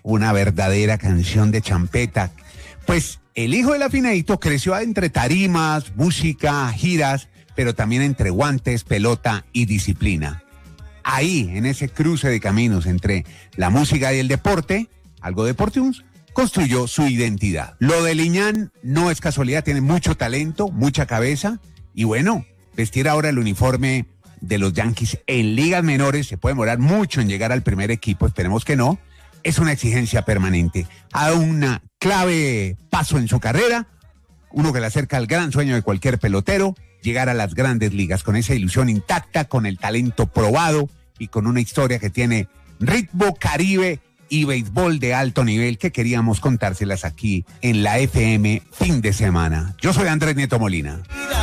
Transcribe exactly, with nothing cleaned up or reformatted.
una verdadera canción de champeta. Pues el hijo del afinadito creció entre tarimas, música, giras, pero también entre guantes, pelota y disciplina. Ahí, en ese cruce de caminos entre la música y el deporte, algo Deportiums, construyó su identidad. Lo de Liñán no es casualidad, tiene mucho talento, mucha cabeza, y bueno, vestir ahora el uniforme de los Yankees en ligas menores se puede demorar mucho en llegar al primer equipo, esperemos que no, es una exigencia permanente. Ha dado una clave paso en su carrera, uno que le acerca al gran sueño de cualquier pelotero, llegar a las grandes ligas con esa ilusión intacta, con el talento probado y con una historia que tiene ritmo caribe y béisbol de alto nivel que queríamos contárselas aquí en la F M fin de semana. Yo soy Andrés Nieto Molina.